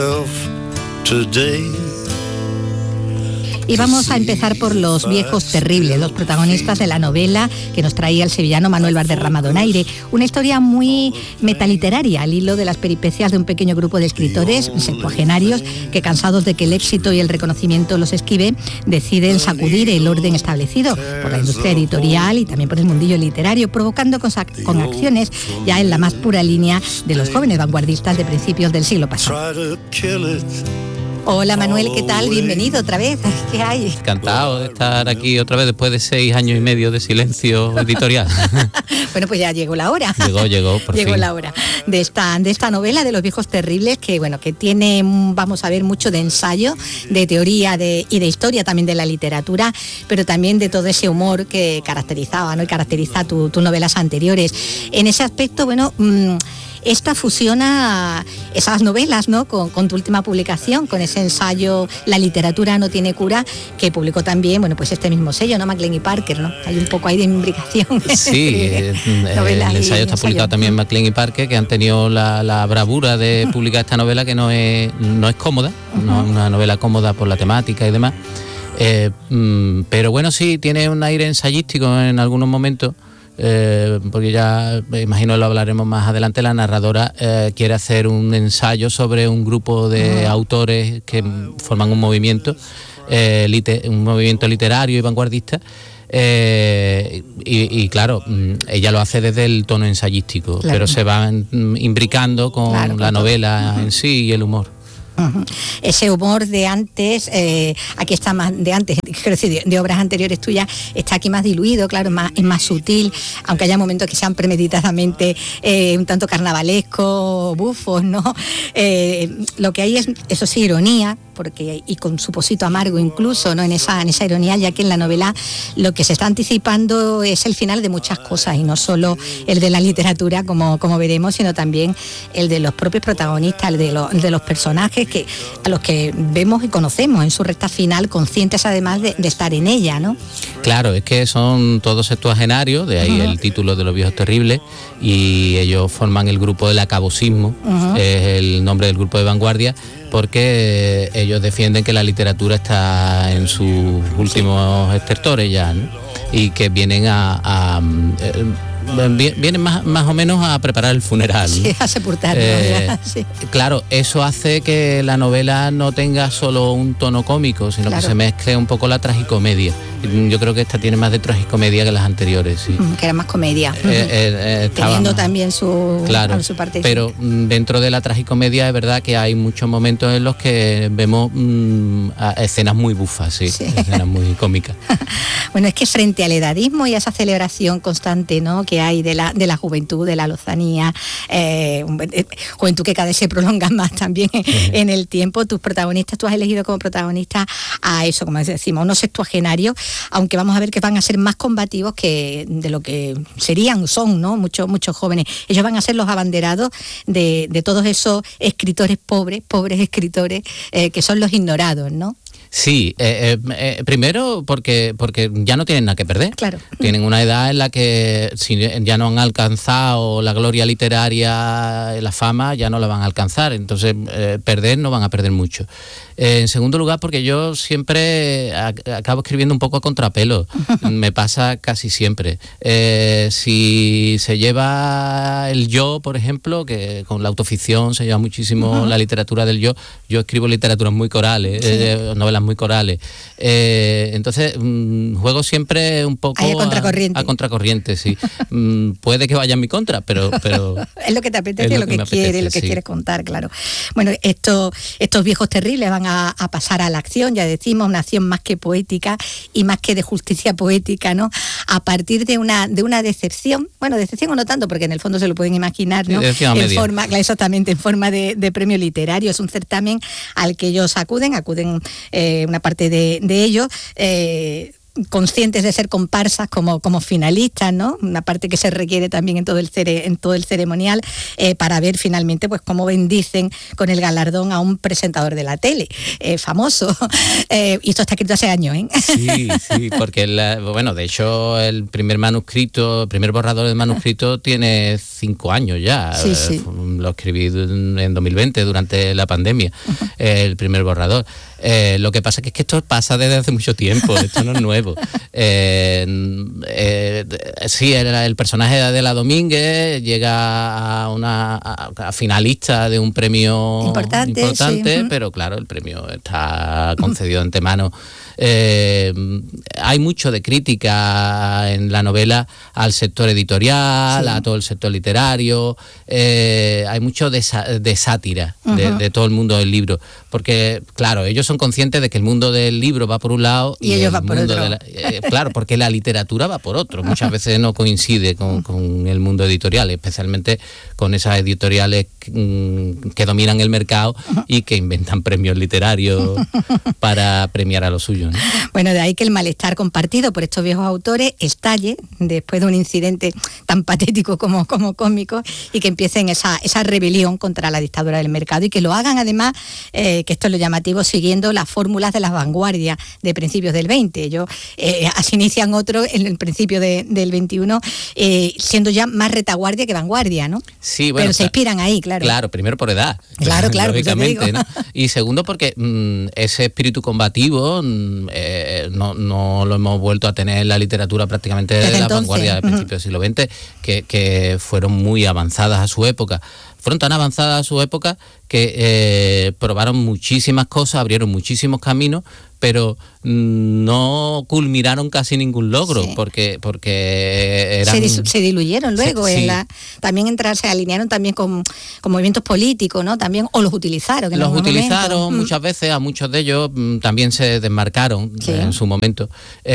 Y vamos a empezar por Los viejos terribles, los protagonistas de la novela que nos traía el sevillano Manuel Valderrama Donaire. Una historia muy metaliteraria, al hilo de las peripecias de un pequeño grupo de escritores septuagenarios que, cansados de que el éxito y el reconocimiento los esquive, deciden sacudir el orden establecido por la industria editorial y también por el mundillo literario, provocando con acciones ya en la más pura línea de los jóvenes vanguardistas de principios del siglo pasado. Hola Manuel, ¿qué tal? Bienvenido otra vez. ¿Qué hay? Encantado de estar aquí otra vez después de 6 años y medio de silencio editorial. Bueno, pues ya llegó la hora. Llegó, por fin. Llegó la hora de esta novela de Los viejos terribles, que bueno, que tiene, vamos a ver, mucho de ensayo, de teoría y de historia también de la literatura, pero también de todo ese humor que caracterizaba, ¿no? Y caracteriza tus novelas anteriores. En ese aspecto, bueno, esta fusiona esas novelas, ¿no? con tu última publicación, con ese ensayo La literatura no tiene cura, que publicó también, bueno, pues este mismo sello, ¿no? Maclean y Parker, ¿no? Hay un poco ahí de imbricación. Sí, el ensayo está publicado también en Maclean y Parker, que han tenido la bravura de publicar esta novela, que no es cómoda, no es una novela cómoda por la temática y demás, pero bueno, sí, tiene un aire ensayístico en algunos momentos. Porque ya me imagino lo hablaremos más adelante. La narradora quiere hacer un ensayo sobre un grupo de autores que forman un movimiento literario y vanguardista, y claro, ella lo hace desde el tono ensayístico, claro, pero se van imbricando con la novela en sí y el humor. Ese humor de antes, aquí está más de antes, quiero decir, de obras anteriores tuyas, está aquí más diluido, claro, es más sutil, aunque haya momentos que sean premeditadamente un tanto carnavalescos, bufos, ¿no? Lo que hay es, eso sí, ironía, porque, y con su pocito amargo incluso, ¿no? En esa ironía, ya que en la novela lo que se está anticipando es el final de muchas cosas, y no solo el de la literatura, como veremos, sino también el de los propios protagonistas, el de los personajes a los que vemos y conocemos en su recta final, conscientes además de estar en ella, ¿no? Claro, es que son todos septuagenarios, de ahí el título de Los viejos terribles, y ellos forman el grupo del acabosismo, es el nombre del grupo de vanguardia, porque ellos defienden que la literatura está en sus últimos estertores ya, ¿no? Y que vienen vienen más o menos a preparar el funeral, ¿no? Sí, a sepultar. Sí. Claro, eso hace que la novela no tenga solo un tono cómico, sino que se mezcle un poco la tragicomedia. Yo creo que esta tiene más de tragicomedia que las anteriores, sí. Que era más comedia. Teniendo también su parte. Pero dentro de la tragicomedia es verdad que hay muchos momentos en los que vemos escenas muy bufas, sí. Escenas muy cómicas. Bueno, es que frente al edadismo y a esa celebración constante, ¿no?, que hay de la juventud, de la lozanía, juventud que cada vez se prolonga más también en el tiempo, tú has elegido como protagonista a eso, como decimos, unos sextuagenarios, aunque vamos a ver que van a ser más combativos que de lo que son, ¿no? Muchos jóvenes. Ellos van a ser los abanderados de todos esos escritores pobres escritores, que son los ignorados, ¿no? Sí, primero porque ya no tienen nada que perder. Claro. Tienen una edad en la que si ya no han alcanzado la gloria literaria, la fama, ya no la van a alcanzar. Entonces, perder no van a perder mucho. En segundo lugar, porque yo siempre acabo escribiendo un poco a contrapelo. Me pasa casi siempre. Si se lleva el yo, por ejemplo, que con la autoficción se lleva muchísimo la literatura del yo escribo literaturas muy corales, novelas muy corales. Entonces, juego siempre un poco a contracorriente, sí. Puede que vaya en mi contra, pero es lo que te apetece, lo que quieres contar, claro. Bueno, estos viejos terribles van a pasar a la acción, ya decimos, una acción más que poética y más que de justicia poética, ¿no? A partir de una decepción, bueno, decepción o no tanto, porque en el fondo se lo pueden imaginar, ¿no? Exactamente, en forma de premio literario. Es un certamen al que ellos acuden una parte de ellos, conscientes de ser comparsas como finalistas, ¿no? Una parte que se requiere también en todo el ceremonial, para ver finalmente pues cómo bendicen con el galardón a un presentador de la tele famoso. Y esto está escrito hace años, ¿eh? Sí, porque de hecho el primer borrador del manuscrito tiene 5 años ya. Sí. Lo escribí en 2020 durante la pandemia, el primer borrador. Lo que pasa es que esto pasa desde hace mucho tiempo, esto no es nuevo. Sí, el personaje de Adela Domínguez llega a finalista de un premio importante, sí. Pero claro, el premio está concedido de antemano. Hay mucho de crítica en la novela al sector editorial, a todo el sector literario, hay mucho de sátira de todo el mundo del libro, porque claro, ellos son conscientes de que el mundo del libro va por un lado y ellos van por otro. Claro, porque la literatura va por otro, muchas veces no coincide con el mundo editorial, especialmente con esas editoriales que dominan el mercado y que inventan premios literarios para premiar a los suyos, ¿no? Bueno, de ahí que el malestar compartido por estos viejos autores estalle después de un incidente tan patético como cómico, y que empiecen esa rebelión contra la dictadura del mercado, y que lo hagan además, que esto es lo llamativo, siguiendo las fórmulas de las vanguardias de principios del 20. Así inician otros en el principio del 21, siendo ya más retaguardia que vanguardia, ¿no? Sí, bueno, pero se inspiran ahí, claro. Claro, primero por edad. Claro, lógicamente, ¿no? Y segundo porque ese espíritu combativo no lo hemos vuelto a tener en la literatura prácticamente desde la vanguardia del principio del siglo XX, que fueron muy avanzadas a su época. Fueron tan avanzadas a su época que probaron muchísimas cosas, abrieron muchísimos caminos, pero no culminaron casi ningún logro, sí. porque eran... Se diluyeron luego, sí. También se alinearon también con movimientos políticos, ¿no? También, o los utilizaron. Los utilizaron muchas veces, a muchos de ellos también se desmarcaron en su momento,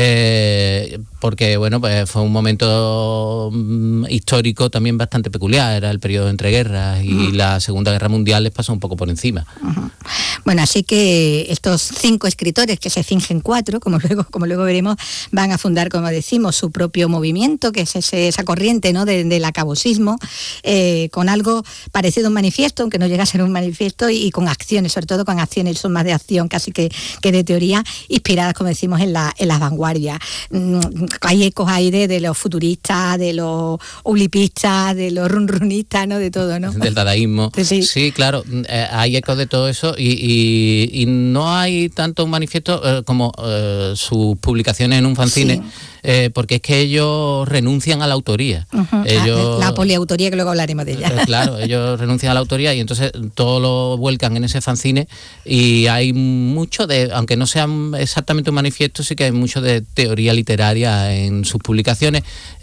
porque bueno, pues fue un momento histórico también bastante peculiar, era el periodo de entreguerras y la Segunda Guerra Mundial les pasó un poco por encima. Bueno, así que estos 5 escritores, que se fingen 4, como luego veremos, van a fundar, como decimos, su propio movimiento, que es esa corriente, ¿no?, del acabosismo, con algo parecido a un manifiesto, aunque no llega a ser un manifiesto, y con acciones, sobre todo con acciones, son más de acción casi que de teoría, inspiradas, como decimos, en las vanguardias. Hay ecos ahí de los futuristas, de los ulipistas, de los runrunistas, ¿no?, de todo, ¿no? Del dadaísmo. Sí, claro, hay ecos de todo eso, y no hay tanto un manifiesto como sus publicaciones en un fanzine, sí. Porque es que ellos renuncian a la autoría. La poliautoría, que luego hablaremos de ella. Claro, ellos renuncian a la autoría y entonces todo lo vuelcan en ese fanzine, y hay mucho aunque no sea exactamente un manifiesto, sí que hay mucho de teoría literaria en sus publicaciones,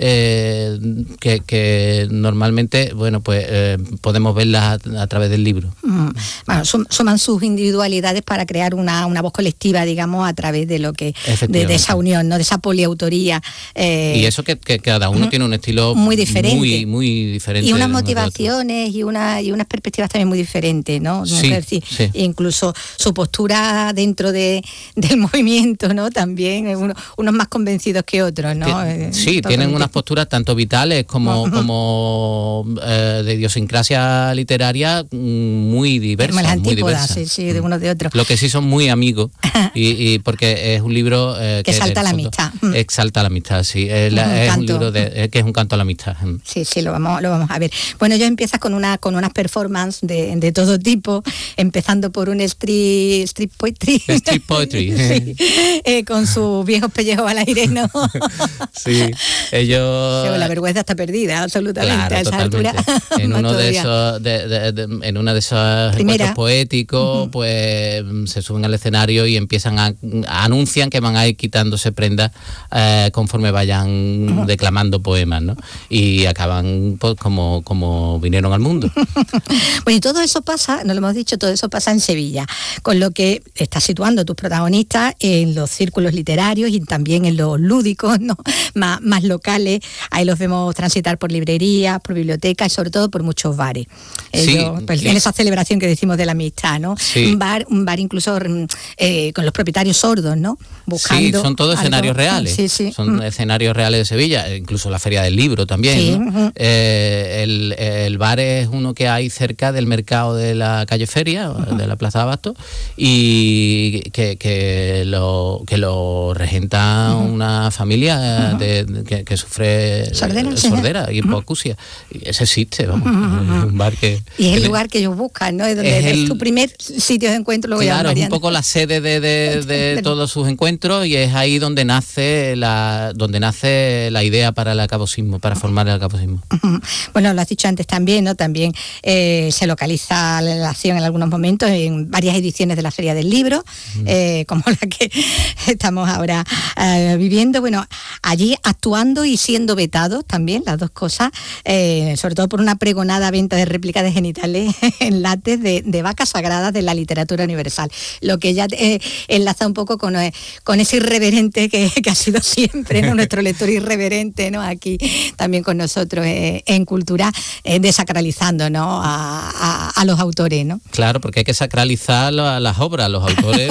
que normalmente, bueno, pues podemos verlas a través del libro. Bueno, suman sus individualidades para crear una voz colectiva, digamos, a través de lo que de esa unión, ¿no?, de esa poliautoría. Y eso que cada uno tiene un estilo muy diferente, muy diferente, y unas motivaciones y unas perspectivas también muy diferentes, ¿no? Sí. Incluso su postura dentro del movimiento, ¿no? También unos más convencidos que otros, ¿no? Sí, tienen unas posturas tanto vitales como de idiosincrasia literaria muy diversas, las muy diversas. Sí, de unos de otros. Lo que sí son muy amigos, y porque es un libro que exalta la amistad. Exalta la amistad, sí. Es un libro que es un canto a la amistad. Sí, lo vamos a ver. Bueno, yo empiezas con unas performances de todo tipo, empezando por un street poetry. Street poetry. Sí, con sus viejos pellejos al aire, ¿no? Sí, ellos... La vergüenza está perdida, absolutamente, claro, a esa totalmente. altura. En uno de esos, en una de esos encuentros poéticos, pues se suben al escenario y empiezan anuncian que van a ir quitándose prendas conforme vayan declamando poemas, ¿no? Y acaban pues como vinieron al mundo. Bueno, y todo eso pasa, no lo hemos dicho, todo eso pasa en Sevilla, con lo que estás situando a tus protagonistas en los círculos literarios y también en los lúdicos, ¿no? más locales. Ahí los vemos transitar por librerías, por bibliotecas y sobre todo por muchos bares. En esa celebración que decimos de la amistad, ¿no? Sí. Un bar incluso con los propietarios sordos, ¿no? Buscando son todos escenarios reales. Sí. Son escenarios reales de Sevilla, incluso la Feria del Libro también, sí, ¿no? El bar es uno que hay cerca del mercado de la calle Feria, de la Plaza de Abasto, y que lo regenta una familia que sufre sordera y hipoacusia. Ese existe, vamos. Es un bar que... Y es el lugar que ellos buscan, ¿no? Es donde es tu primer sitio de encuentro. Luego claro, es un poco la sede de todos sus encuentros, y es ahí donde nace la idea para el acaposismo, para formar el acaposismo. Bueno, lo has dicho antes también, ¿no? También se localiza la acción en algunos momentos en varias ediciones de la Feria del Libro, como la que estamos ahora viviendo. Bueno, allí actuando y siendo vetados también, las dos cosas, sobre todo por una pregonada venta de réplicas de genitales en lates de vacas sagradas de la literatura universal, lo que ya enlaza un poco con ese irreverente que ha sido siempre, ¿no? Nuestro lector irreverente, ¿no? Aquí también con nosotros en Cultura, desacralizando, ¿no? a los autores, ¿no? Claro, porque hay que sacralizar las obras, los autores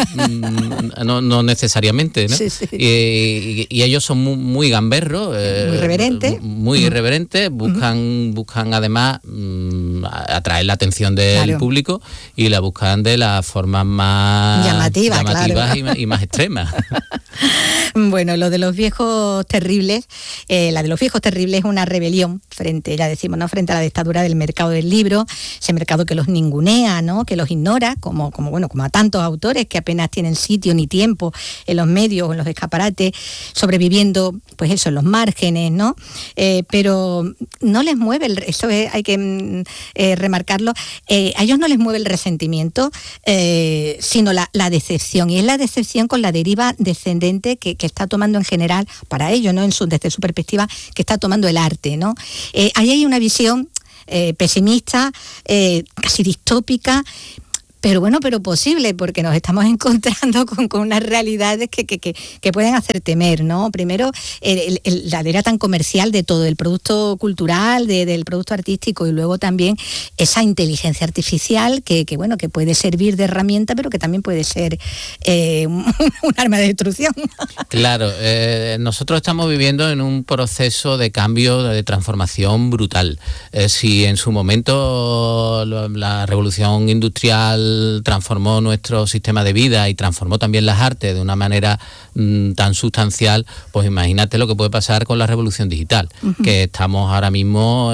no necesariamente, ¿no? Sí. Y ellos son muy gamberros, muy irreverentes, buscan además atraer la atención del público, y la buscan de las formas más llamativas claro. y más extremas. Bueno, lo de los viejos terribles, la de los viejos terribles es una rebelión frente a la dictadura del mercado del libro, ese mercado que los ningunea, ¿no? Que los ignora, como a tantos autores que apenas tienen sitio ni tiempo en los medios o en los escaparates, sobreviviendo, pues eso, en los márgenes, ¿no? Pero no les mueve, hay que remarcarlo, a ellos no les mueve el resentimiento, sino la decepción, y es la decepción con la deriva descendente que está tomando en general, para ellos, ¿no? Desde su perspectiva, que está tomando el arte, ¿no? Ahí hay una visión pesimista, casi distópica, pero posible, porque nos estamos encontrando con unas realidades que pueden hacer temer, ¿no? Primero, la era tan comercial de todo, el producto cultural, del producto artístico, y luego también esa inteligencia artificial que puede servir de herramienta, pero que también puede ser un arma de destrucción. Claro, nosotros estamos viviendo en un proceso de cambio, de transformación brutal. Si en su momento la revolución industrial transformó nuestro sistema de vida y transformó también las artes de una manera tan sustancial, pues imagínate lo que puede pasar con la revolución digital, que estamos ahora mismo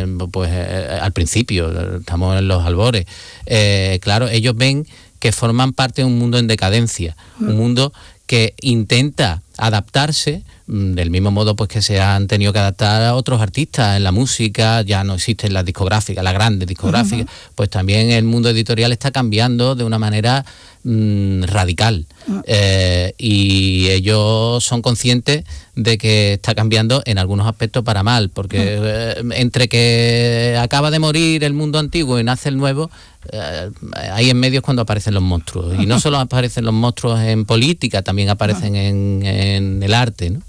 al principio, estamos en los albores. Claro, ellos ven que forman parte de un mundo en decadencia, un mundo que intenta adaptarse, del mismo modo pues que se han tenido que adaptar a otros artistas en la música, ya no existen las discográficas, las grandes discográficas, pues también el mundo editorial está cambiando de una manera radical, y ellos son conscientes de que está cambiando en algunos aspectos para mal, porque entre que acaba de morir el mundo antiguo y nace el nuevo, ahí en medio es cuando aparecen los monstruos, y no solo aparecen los monstruos en política, también aparecen en el arte, ¿no?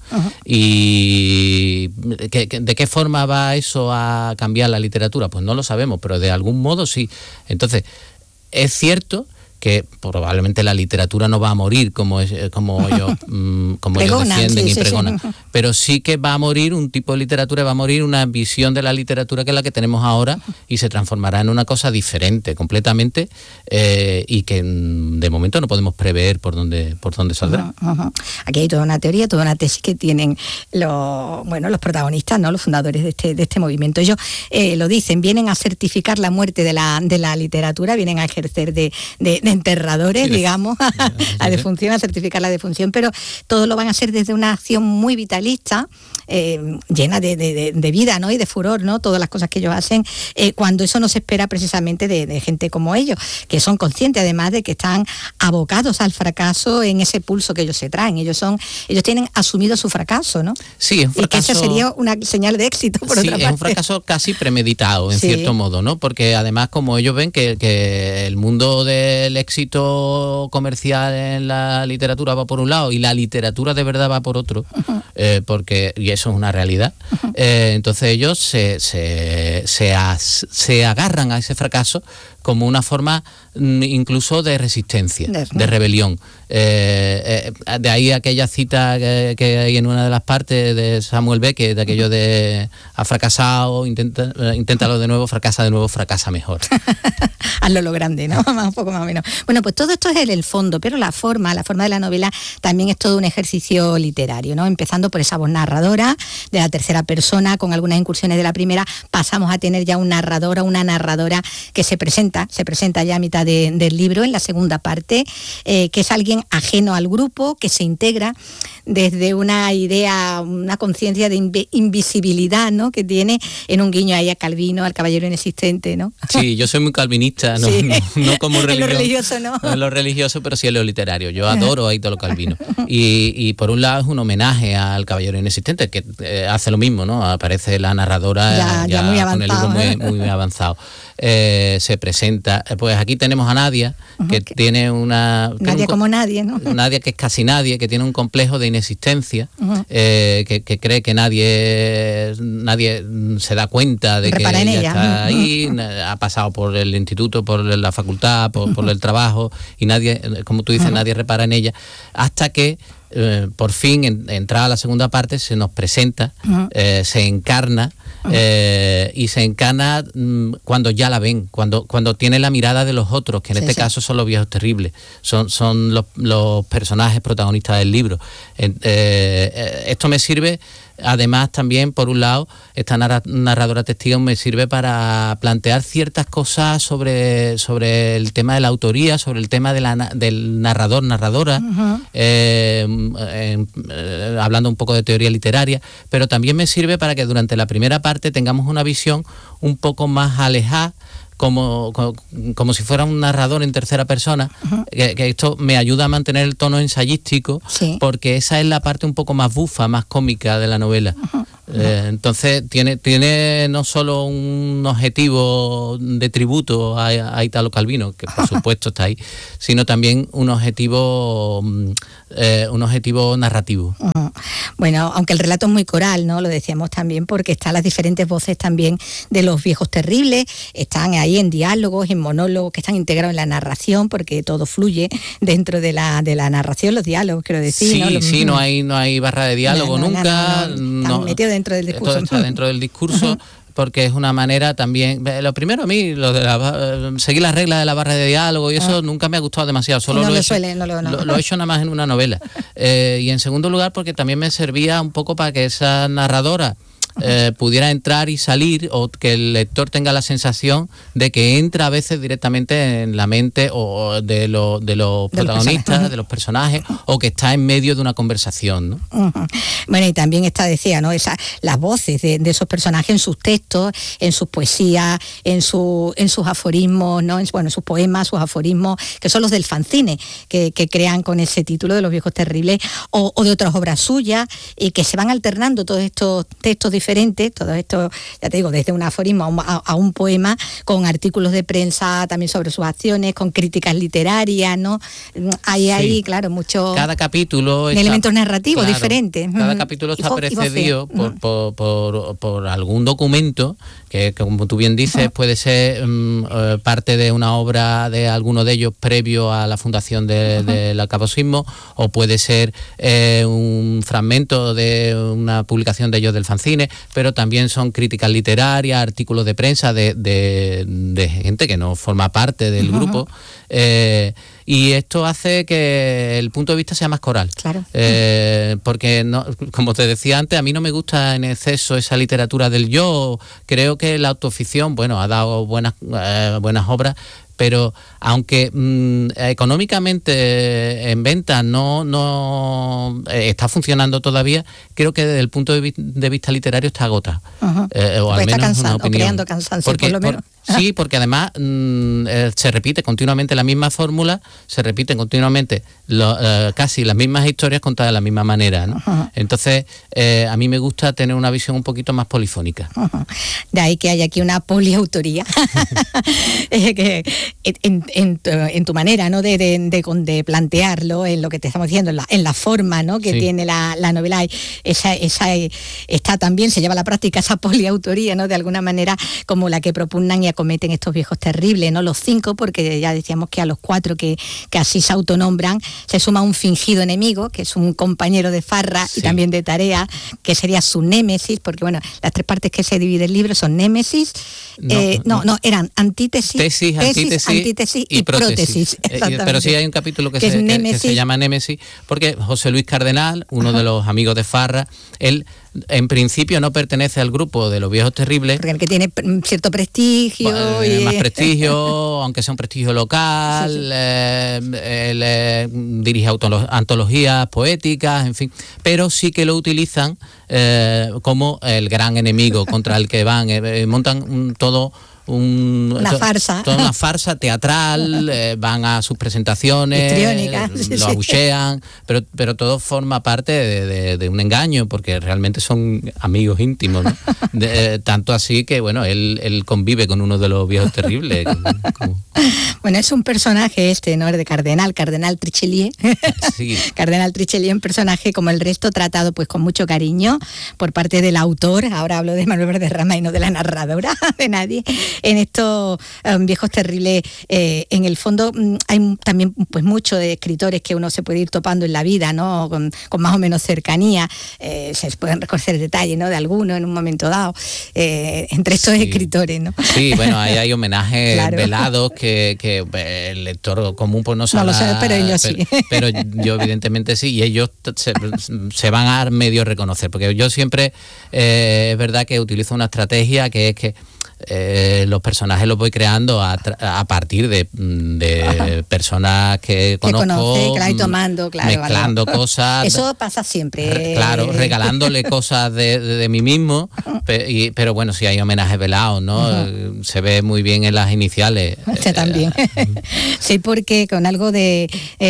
Y ¿de qué forma va eso a cambiar la literatura? Pues no lo sabemos, pero de algún modo sí. Entonces, es cierto que probablemente la literatura no va a morir como ellos defienden y pregonan, pero sí que va a morir un tipo de literatura, va a morir una visión de la literatura que es la que tenemos ahora, y se transformará en una cosa diferente completamente, y que de momento no podemos prever por dónde saldrá. Aquí hay toda una teoría, toda una tesis que tienen los protagonistas, ¿no? Los fundadores de este movimiento. Ellos lo dicen, vienen a certificar la muerte de la literatura, vienen a ejercer de enterradores, digamos, la defunción, a certificar la defunción, pero todo lo van a hacer desde una acción muy vitalista, llena de vida, ¿no? Y de furor, ¿no? Todas las cosas que ellos hacen, cuando eso no se espera precisamente de gente como ellos, que son conscientes además de que están abocados al fracaso en ese pulso que ellos se traen. Ellos tienen asumido su fracaso, ¿no? Sí, es un fracaso. Y que esa sería una señal de éxito, por otra parte. Es un fracaso casi premeditado, en cierto modo, ¿no? Porque además, como ellos ven que el mundo del éxito comercial en la literatura va por un lado y la literatura de verdad va por otro, y eso es una realidad, entonces ellos se agarran a ese fracaso como una forma incluso de resistencia, de rebelión. De ahí aquella cita que hay en una de las partes de Samuel Beckett, de aquello de ha fracasado, inténtalo de nuevo, fracasa mejor. Hazlo lo grande, ¿no? Un poco más o menos. Bueno, pues todo esto es el fondo, pero la forma de la novela también es todo un ejercicio literario, ¿no? Empezando por esa voz narradora de la tercera persona, con algunas incursiones de la primera, pasamos a tener ya una narradora que se presenta ya a mitad del libro, en la segunda parte, que es alguien ajeno al grupo, que se integra desde una idea, una conciencia de invisibilidad, ¿no? Que tiene, en un guiño ahí a Calvino, al caballero inexistente, ¿no? Sí, yo soy muy calvinista, no como religión. En lo religioso, ¿no? No en lo religioso, pero sí en lo literario. Yo adoro a Italo Calvino. Y por un lado es un homenaje al caballero inexistente, que hace lo mismo, ¿no? Aparece la narradora ya muy avanzado, con el libro muy avanzado. Se presenta, pues aquí tenemos a Nadia, que tiene Nadia como nadie, ¿no? Nadia, que es casi nadie, que tiene un complejo de inexistencia, que cree que nadie se da cuenta de repara que en ella ella. Está ahí, ha pasado por el instituto, por la facultad, por el trabajo, y nadie, como tú dices, nadie repara en ella, hasta que por fin, entrada la segunda parte, se nos presenta, se encarna, y se encarna cuando ya la ven, cuando tiene la mirada de los otros, que en este caso son los viejos terribles, son los personajes protagonistas del libro. Esto me sirve, además, también, por un lado, esta narradora testigo me sirve para plantear ciertas cosas sobre el tema de la autoría, sobre el tema del narrador-narradora, hablando un poco de teoría literaria, pero también me sirve para que durante la primera parte tengamos una visión un poco más alejada, como si fuera un narrador en tercera persona, que esto me ayuda a mantener el tono ensayístico, porque esa es la parte un poco más bufa, más cómica de la novela. Entonces tiene no solo un objetivo de tributo a Italo Calvino, que por supuesto está ahí, sino también un objetivo narrativo. Bueno, aunque el relato es muy coral, ¿no? Lo decíamos también porque están las diferentes voces también de los viejos terribles, están ahí en diálogos, en monólogos que están integrados en la narración, porque todo fluye dentro de la narración, los diálogos, quiero decir. Sí, ¿no? No hay barra de diálogo nunca. Están metidos dentro del discurso. Todo está dentro del discurso. Porque es una manera también, lo primero a mí, lo de seguir las reglas de la barra de diálogo y eso nunca me ha gustado demasiado, solo lo he hecho nada más en una novela. Y en segundo lugar porque también me servía un poco para que esa narradora pudiera entrar y salir, o que el lector tenga la sensación de que entra a veces directamente en la mente o de los protagonistas, de los personajes, o que está en medio de una conversación, ¿no? Bueno, y también decía, ¿no? Las voces de esos personajes en sus textos, en sus poesías, en sus aforismos, ¿no? En sus poemas, sus aforismos, que son los del fanzine, que crean con ese título de Los viejos terribles, o de otras obras suyas, y que se van alternando todos estos textos diferentes, todo esto, ya te digo, desde un aforismo a un poema, con artículos de prensa también sobre sus acciones, con críticas literarias, ¿no? Hay, claro, mucho... Cada capítulo... elementos narrativos diferentes. Cada capítulo está precedido por algún documento que, como tú bien dices, puede ser parte de una obra de alguno de ellos previo a la fundación del alcabosismo, o puede ser un fragmento de una publicación de ellos del fanzine, pero también son críticas literarias, artículos de prensa de gente que no forma parte del grupo, y esto hace que el punto de vista sea más coral. Claro. Porque, no, como te decía antes, a mí no me gusta en exceso esa literatura del yo. Creo que la autoficción, bueno, ha dado buenas obras, pero aunque económicamente en venta no está funcionando todavía, creo que desde el punto de vista literario está agotado. O al menos cansando, una opinión. Creando cansancio, porque, por lo menos. Sí, porque además se repite continuamente la misma fórmula, se repiten continuamente casi las mismas historias contadas de la misma manera, ¿no? Entonces, a mí me gusta tener una visión un poquito más polifónica. De ahí que hay aquí una poliautoría que en tu manera, ¿no? de plantearlo, en lo que te estamos diciendo, en la forma, ¿no? que tiene la novela. Está también, se lleva a la práctica esa poliautoría, ¿no? de alguna manera, como la que propugnan y acometen estos viejos terribles, ¿no? Los 5, porque ya decíamos que a los 4 que así se autonombran, se suma un fingido enemigo, que es un compañero de farra y también de tarea, que sería su némesis, porque bueno, las 3 partes que se divide el libro son némesis, eran antítesis, antítesis y prótesis. Pero sí hay un capítulo que se llama Némesis, porque José Luis Cardenal, uno de los amigos de farra, él en principio no pertenece al grupo de los viejos terribles. Porque el que tiene cierto prestigio. Más prestigio, aunque sea un prestigio local, él dirige antologías poéticas, en fin. Pero sí que lo utilizan como el gran enemigo contra el que van. Montan una farsa. Toda una farsa teatral, van a sus presentaciones, lo abuchean, pero todo forma parte de un engaño, porque realmente son amigos íntimos, ¿no? Tanto así que, bueno, él convive con uno de los viejos terribles. Bueno, es un personaje ¿no? De Cardenal Richelieu. Sí. Cardenal Richelieu, un personaje como el resto tratado pues con mucho cariño por parte del autor. Ahora hablo de Manuel Valderrama y no de la narradora, de nadie. En estos viejos terribles, en el fondo hay también pues muchos de escritores que uno se puede ir topando en la vida, ¿no? Con más o menos cercanía. Se pueden reconocer detalles, ¿no? De alguno en un momento dado, entre estos escritores, ¿no? Sí, bueno, ahí hay homenajes velados que el lector común pues no sabe. No lo sabe, pero ellos sí. Pero yo evidentemente sí, y ellos se van a medio reconocer, porque yo siempre, es verdad que utilizo una estrategia que es que los personajes los voy creando a partir de personas que conozco, y tomando, mezclando cosas. Eso pasa siempre. Claro, regalándole cosas de mí mismo, pero bueno, sí hay homenajes velados, ¿no? Se ve muy bien en las iniciales. También. Sí, porque con algo de...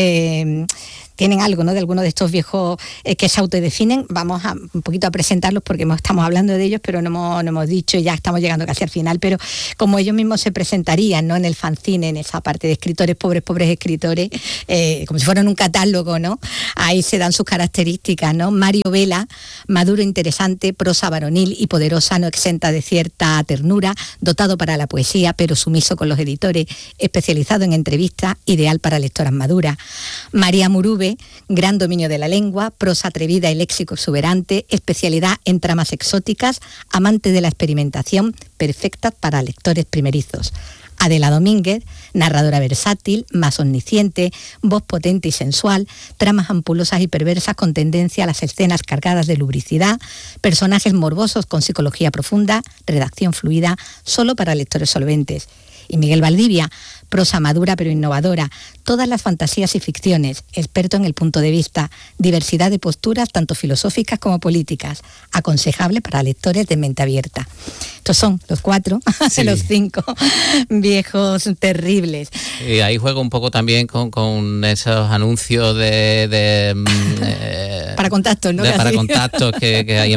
tienen algo, ¿no? De algunos de estos viejos que se autodefinen. Vamos a un poquito a presentarlos porque estamos hablando de ellos, pero no hemos dicho, ya estamos llegando casi al final, pero como ellos mismos se presentarían, ¿no? En el fanzine, en esa parte de escritores, pobres escritores, como si fueran un catálogo, ¿no? Ahí se dan sus características, ¿no? Mario Vela, maduro, interesante, prosa varonil y poderosa, no exenta de cierta ternura, dotado para la poesía, pero sumiso con los editores, especializado en entrevistas, ideal para lectoras maduras. María Murube, gran dominio de la lengua, prosa atrevida y léxico exuberante, especialidad en tramas exóticas, amante de la experimentación, perfecta para lectores primerizos. Adela Domínguez, narradora versátil, más omnisciente, voz potente y sensual, tramas ampulosas y perversas con tendencia a las escenas cargadas de lubricidad, personajes morbosos con psicología profunda, redacción fluida, solo para lectores solventes. Y Miguel Valdivia, prosa madura pero innovadora, todas las fantasías y ficciones, experto en el punto de vista, diversidad de posturas tanto filosóficas como políticas, aconsejable para lectores de mente abierta. Estos son los 4 de los 5 viejos terribles. Y ahí juego un poco también con esos anuncios de para contactos, ¿no? Para contactos que hay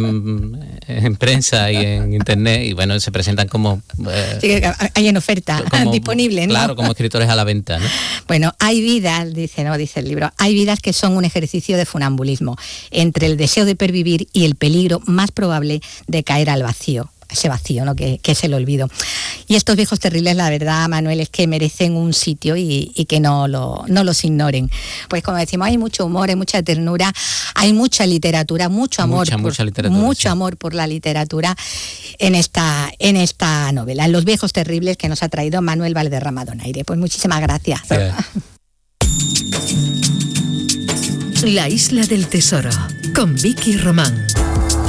en prensa y en internet, y bueno, se presentan como... hay en oferta, disponible, ¿no? Claro, como escritores a la venta, ¿no? Bueno, hay vidas, dice el libro, hay vidas que son un ejercicio de funambulismo, entre el deseo de pervivir y el peligro más probable de caer al vacío. Ese vacío, ¿no? que es el olvido. Y estos viejos terribles, la verdad, Manuel, es que merecen un sitio y que no los ignoren. Pues como decimos, hay mucho humor, hay mucha ternura, hay mucha literatura, mucho amor, mucho amor por la literatura en esta novela, en Los viejos terribles, que nos ha traído Manuel Valderrama Donaire. Pues muchísimas gracias. La isla del tesoro, con Vicky Román.